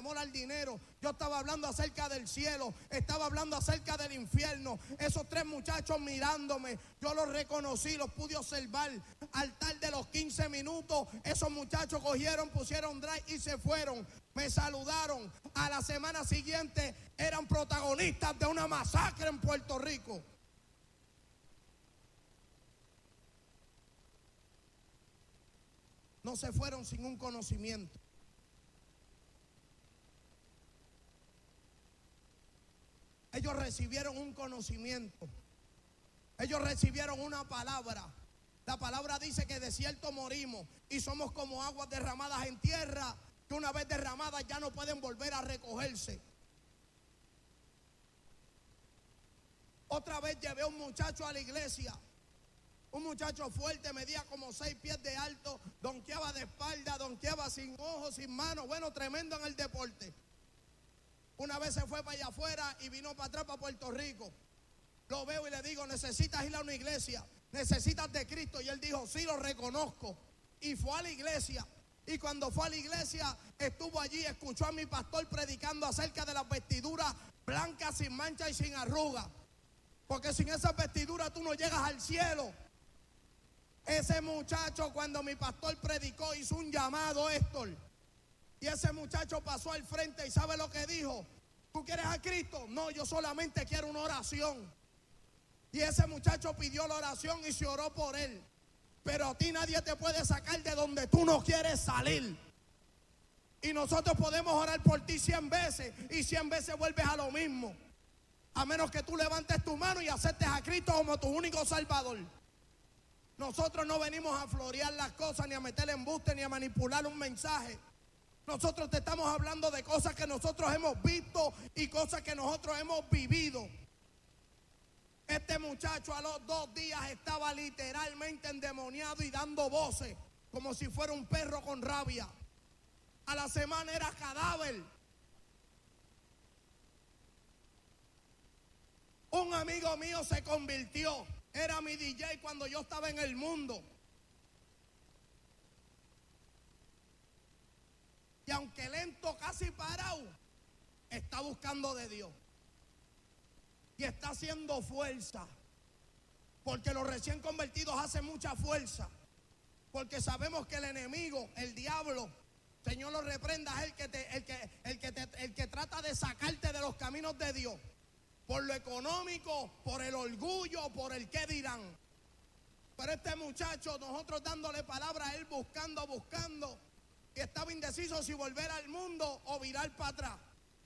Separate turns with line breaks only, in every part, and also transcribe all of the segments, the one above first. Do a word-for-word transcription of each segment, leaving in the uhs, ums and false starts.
amor al dinero. Yo estaba hablando acerca del cielo, estaba hablando acerca del infierno. Esos tres muchachos mirándome, yo los reconocí, los pude observar. Al tal de los quince minutos, esos muchachos cogieron, pusieron drive y se fueron. Me saludaron. A la semana siguiente eran protagonistas de una masacre en Puerto Rico. No se fueron sin un conocimiento. Ellos recibieron un conocimiento. Ellos recibieron una palabra. La palabra dice que de cierto morimos y somos como aguas derramadas en tierra, que una vez derramadas ya no pueden volver a recogerse. Otra vez llevé a un muchacho a la iglesia. Un muchacho fuerte, medía como seis pies de alto, donkeaba de espalda, donkeaba sin ojos, sin manos, bueno, tremendo en el deporte. Una vez se fue para allá afuera y vino para atrás, para Puerto Rico. Lo veo y le digo, necesitas ir a una iglesia, necesitas de Cristo. Y él dijo, sí, lo reconozco. Y fue a la iglesia. Y cuando fue a la iglesia, estuvo allí, escuchó a mi pastor predicando acerca de las vestiduras blancas, sin mancha y sin arruga. Porque sin esas vestiduras tú no llegas al cielo. Ese muchacho, cuando mi pastor predicó, hizo un llamado, Héctor. Y ese muchacho pasó al frente y ¿sabe lo que dijo? ¿Tú quieres a Cristo? No, yo solamente quiero una oración. Y ese muchacho pidió la oración y se oró por él. Pero a ti nadie te puede sacar de donde tú no quieres salir. Y nosotros podemos orar por ti cien veces y cien veces vuelves a lo mismo. A menos que tú levantes tu mano y aceptes a Cristo como tu único salvador. Nosotros no venimos a florear las cosas, ni a meterle embuste, ni a manipular un mensaje. Nosotros te estamos hablando de cosas que nosotros hemos visto y cosas que nosotros hemos vivido. Este muchacho a los dos días estaba literalmente endemoniado y dando voces, como si fuera un perro con rabia. A la semana era cadáver. Un amigo mío se convirtió. Era mi D J cuando yo estaba en el mundo. Y aunque lento, casi parado, está buscando de Dios. Y está haciendo fuerza. Porque los recién convertidos hacen mucha fuerza. Porque sabemos que el enemigo, el diablo, Señor lo reprenda, es el que, te, el, que, el, que te, el que trata de sacarte de los caminos de Dios. Por lo económico, por el orgullo, por el qué dirán. Pero este muchacho, nosotros dándole palabra a él, buscando, buscando, y estaba indeciso si volver al mundo o virar para atrás.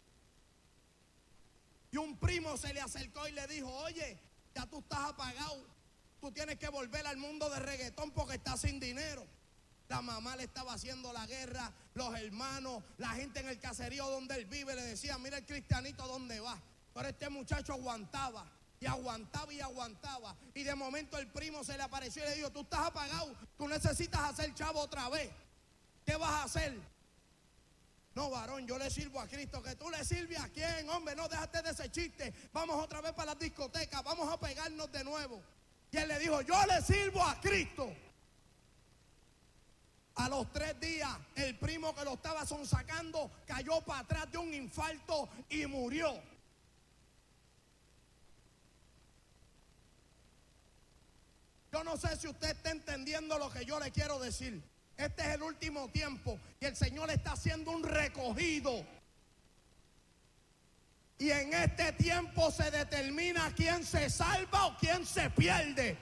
Y un primo se le acercó y le dijo, oye, ya tú estás apagado, tú tienes que volver al mundo de reggaetón porque estás sin dinero. La mamá le estaba haciendo la guerra, los hermanos, la gente en el caserío donde él vive le decían, mira el cristianito dónde va. Pero este muchacho aguantaba y aguantaba y aguantaba. Y de momento el primo se le apareció y le dijo, tú estás apagado, tú necesitas hacer chavo otra vez. ¿Qué vas a hacer? No, varón, yo le sirvo a Cristo. ¿Que tú le sirves a quién? Hombre, no, déjate de ese chiste. Vamos otra vez para las discotecas, vamos a pegarnos de nuevo. Y él le dijo, yo le sirvo a Cristo. A los tres días, el primo que lo estaba sonsacando cayó para atrás de un infarto y murió. Yo no sé si usted está entendiendo lo que yo le quiero decir. Este es el último tiempo y el Señor está haciendo un recogido. Y en este tiempo se determina quién se salva o quién se pierde.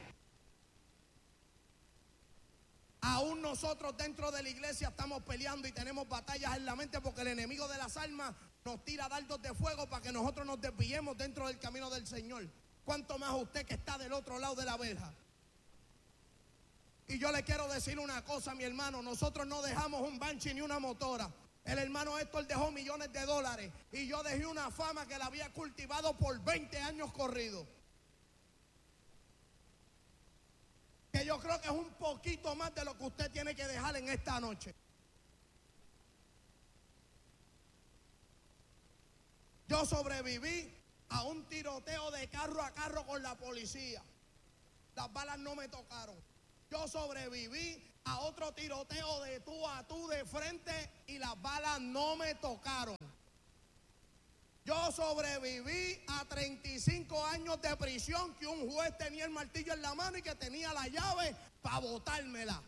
Aún nosotros dentro de la iglesia estamos peleando y tenemos batallas en la mente porque el enemigo de las almas nos tira dardos de fuego para que nosotros nos desviemos dentro del camino del Señor. ¿Cuánto más usted que está del otro lado de la verja? Y yo le quiero decir una cosa, mi hermano, nosotros no dejamos un Banshee ni una motora. El hermano Héctor dejó millones de dólares y yo dejé una fama que la había cultivado por veinte años corridos. Que yo creo que es un poquito más de lo que usted tiene que dejar en esta noche. Yo sobreviví a un tiroteo de carro a carro con la policía. Las balas no me tocaron. Yo sobreviví a otro tiroteo de tú a tú de frente y las balas no me tocaron. Yo sobreviví a treinta y cinco años de prisión, que un juez tenía el martillo en la mano y que tenía la llave para botármela.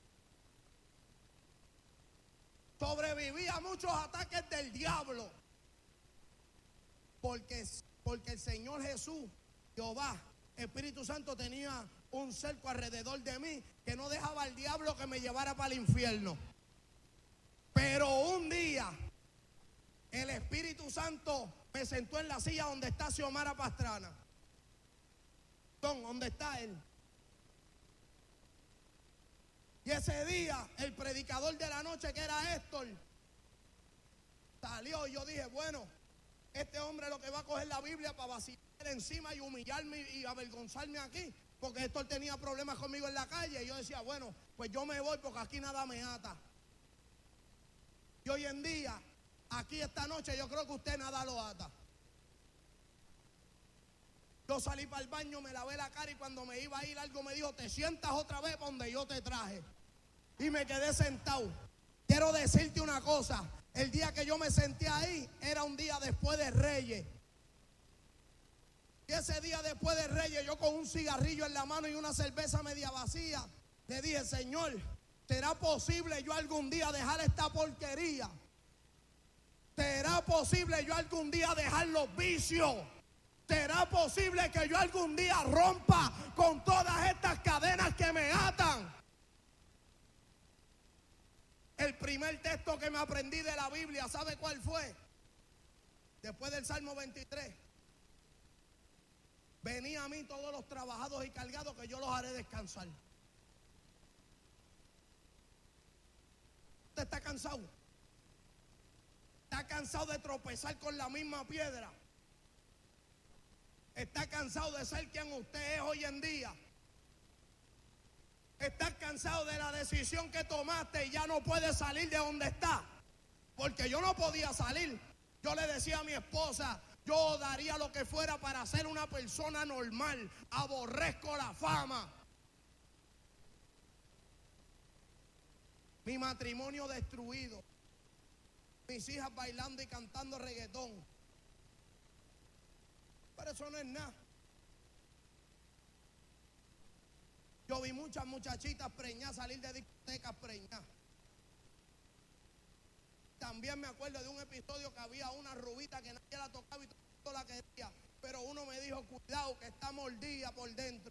Sobreviví a muchos ataques del diablo. Porque, porque el Señor Jesús, Jehová, Espíritu Santo, tenía un cerco alrededor de mí que no dejaba al diablo que me llevara para el infierno. Pero un día el Espíritu Santo me sentó en la silla donde está Xiomara Pastrana. ¿Dónde está él? Y ese día el predicador de la noche, que era Héctor, salió y yo dije, bueno, este hombre lo que va a coger la Biblia para vacilar encima y humillarme y avergonzarme aquí, porque Héctor tenía problemas conmigo en la calle. Y yo decía, bueno, pues yo me voy porque aquí nada me ata. Y hoy en día, aquí esta noche, yo creo que usted nada lo ata. Yo salí para el baño, me lavé la cara y cuando me iba a ir algo me dijo, te sientas otra vez donde yo te traje. Y me quedé sentado. Quiero decirte una cosa, el día que yo me senté ahí era un día después de Reyes. Y ese día después de Reyes, yo con un cigarrillo en la mano y una cerveza media vacía, le dije, Señor, ¿será posible yo algún día dejar esta porquería? ¿Será posible yo algún día dejar los vicios? ¿Será posible que yo algún día rompa con todas estas cadenas que me atan? El primer texto que me aprendí de la Biblia, ¿sabe cuál fue? Después del Salmo veintitrés. Venid a mí todos los trabajados y cargados, que yo los haré descansar. ¿Usted está cansado? ¿Está cansado de tropezar con la misma piedra? ¿Está cansado de ser quien usted es hoy en día? ¿Estás cansado de la decisión que tomaste y ya no puedes salir de donde está? Porque yo no podía salir. Yo le decía a mi esposa, yo daría lo que fuera para ser una persona normal. Aborrezco la fama. Mi matrimonio destruido. Mis hijas bailando y cantando reggaetón. Pero eso no es nada. Yo vi muchas muchachitas preñadas salir de discotecas preñadas. También me acuerdo de un episodio que había una rubita que nadie la tocaba y todo el mundo la quería. Pero uno me dijo, cuidado que está mordida por dentro.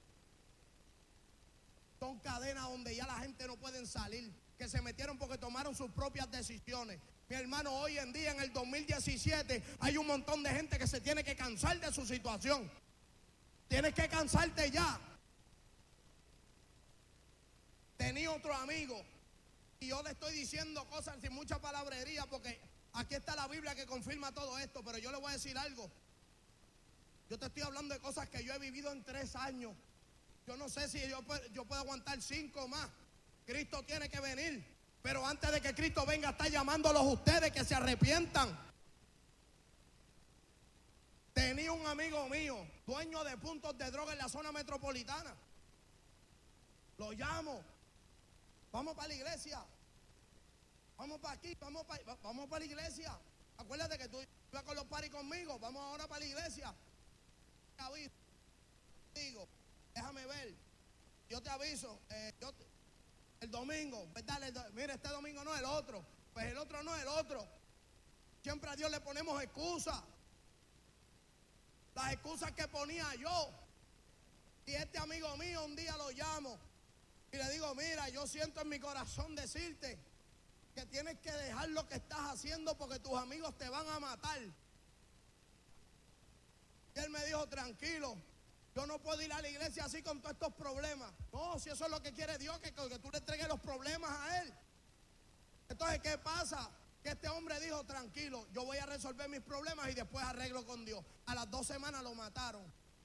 Son cadenas donde ya la gente no puede salir. Que se metieron porque tomaron sus propias decisiones. Mi hermano, hoy en día, en el dos mil diecisiete, hay un montón de gente que se tiene que cansar de su situación. Tienes que cansarte ya. Tenía otro amigo y yo le estoy diciendo cosas sin mucha palabrería porque aquí está la Biblia que confirma todo esto, pero yo le voy a decir algo. Yo te estoy hablando de cosas que yo he vivido en tres años. Yo no sé si yo, yo puedo aguantar cinco más. Cristo tiene que venir, pero antes de que Cristo venga está llamándolos a ustedes que se arrepientan. Tenía un amigo mío, dueño de puntos de droga en la zona metropolitana. Lo llamo. Vamos para la iglesia. Vamos para aquí, vamos para, vamos para la iglesia. Acuérdate que tú ibas con los paris conmigo. Vamos ahora para la iglesia. Te aviso. Digo, déjame ver. Yo te aviso. Eh, yo te, el domingo, ¿verdad? El do, mira, este domingo no, el otro. Pues el otro no, el otro. Siempre a Dios le ponemos excusas. Las excusas que ponía yo. Y este amigo mío un día lo llamo. Y le digo, mira, yo siento en mi corazón decirte que tienes que dejar lo que estás haciendo porque tus amigos te van a matar. Y él me dijo, tranquilo, yo no puedo ir a la iglesia así con todos estos problemas. No, si eso es lo que quiere Dios, que, que tú le entregues los problemas a él. Entonces, ¿qué pasa? Que este hombre dijo, tranquilo, yo voy a resolver mis problemas y después arreglo con Dios. A las dos semanas lo mataron.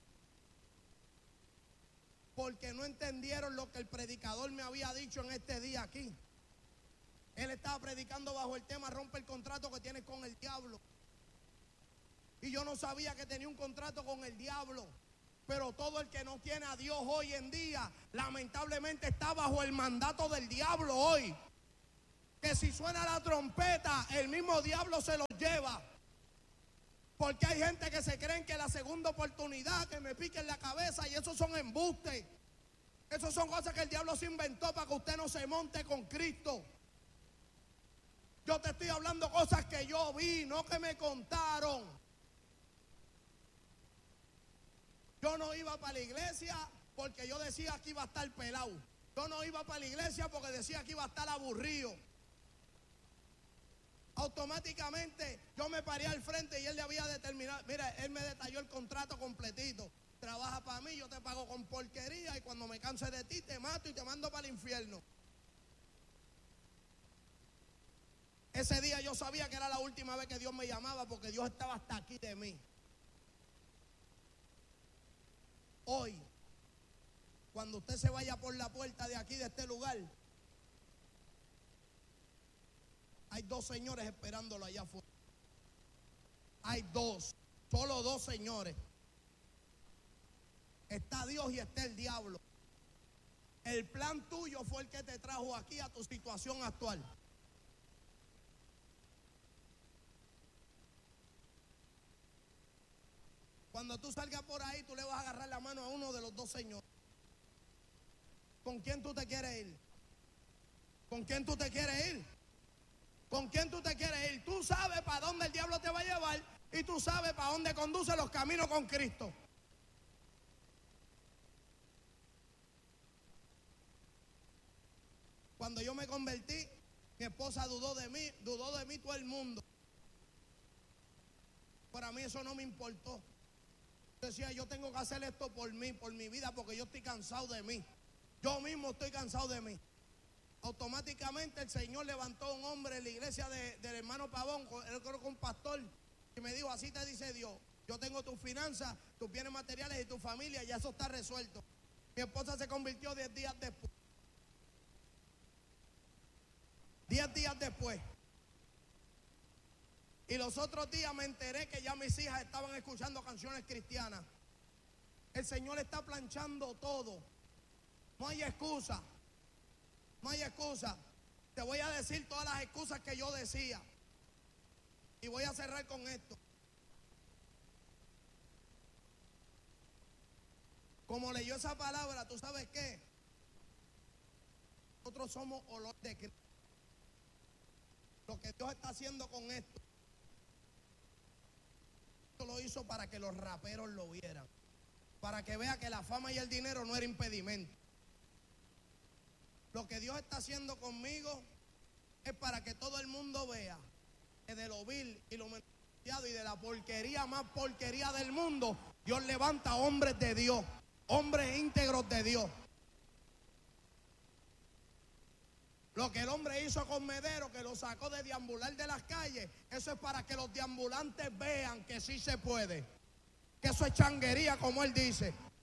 Porque no entendieron lo que el predicador me había dicho en este día aquí. Él estaba predicando bajo el tema, rompe el contrato que tienes con el diablo. Y yo no sabía que tenía un contrato con el diablo. Pero todo el que no tiene a Dios hoy en día, lamentablemente está bajo el mandato del diablo hoy. Que si suena la trompeta, el mismo diablo se los lleva. Porque hay gente que se creen que la segunda oportunidad, que me pique en la cabeza, y esos son embustes. Esas son cosas que el diablo se inventó para que usted no se monte con Cristo. Yo te estoy hablando cosas que yo vi, no que me contaron. Yo no iba para la iglesia porque yo decía que iba a estar pelado. Yo no iba para la iglesia porque decía que iba a estar aburrido. Automáticamente yo me paré al frente y él le había determinado, mira, él me detalló el contrato completito. Trabaja para mí, yo te pago con porquería y cuando me canse de ti te mato y te mando para el infierno. Ese día yo sabía que era la última vez que Dios me llamaba porque Dios estaba hasta aquí de mí. Hoy, cuando usted se vaya por la puerta de aquí, de este lugar, hay dos señores esperándolo allá afuera. Hay dos, solo dos señores. Está Dios y está el diablo. El plan tuyo fue el que te trajo aquí a tu situación actual. Cuando tú salgas por ahí, tú le vas a agarrar la mano a uno de los dos señores. ¿Con quién tú te quieres ir? ¿Con quién tú te quieres ir? ¿Con quién tú te quieres ir? Tú sabes para dónde el diablo te va a llevar y tú sabes para dónde conduce los caminos con Cristo. Cuando yo me convertí, mi esposa dudó de mí, dudó de mí todo el mundo. Para mí eso no me importó. Yo decía, yo tengo que hacer esto por mí, por mi vida, porque yo estoy cansado de mí. Yo mismo estoy cansado de mí. Automáticamente el Señor levantó a un hombre en la iglesia de, del hermano Pavón, él creo que un pastor, y me dijo, así te dice Dios, yo tengo tus finanzas, tus bienes materiales y tu familia, ya eso está resuelto. Mi esposa se convirtió diez días después. Diez días después. Y los otros días me enteré que ya mis hijas estaban escuchando canciones cristianas. El Señor está planchando todo. No hay excusa. No hay excusa. Te voy a decir todas las excusas que yo decía. Y voy a cerrar con esto. Como leyó esa palabra, ¿tú sabes qué? Nosotros somos olor de Cristo. Lo que Dios está haciendo con esto, Dios lo hizo para que los raperos lo vieran. Para que vea que la fama y el dinero no era impedimento. Lo que Dios está haciendo conmigo es para que todo el mundo vea que de lo vil y lo menospreciado y de la porquería más porquería del mundo, Dios levanta hombres de Dios, hombres íntegros de Dios. Lo que el hombre hizo con Medero, que lo sacó de deambular de las calles, eso es para que los deambulantes vean que sí se puede. Que eso es changuería, como él dice.